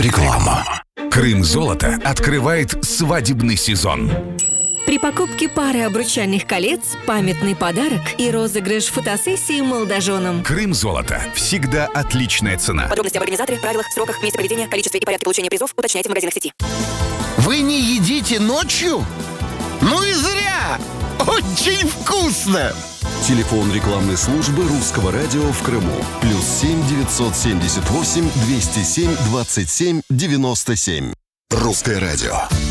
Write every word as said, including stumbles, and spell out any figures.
Реклама. Крым-золото открывает свадебный сезон. При покупке пары обручальных колец памятный подарок и розыгрыш фотосессии молодоженам. Крым-золото. Всегда отличная цена. Подробности об организаторе, правилах, сроках, месте проведения, количестве и порядке получения призов уточняйте в магазинах сети. Вы не едите ночью? Ну и зря! Очень вкусно! Телефон рекламной службы Русского радио в Крыму. Плюс семь девятьсот семьдесят восемь двести семь двадцать семь девяносто семь. Русское радио.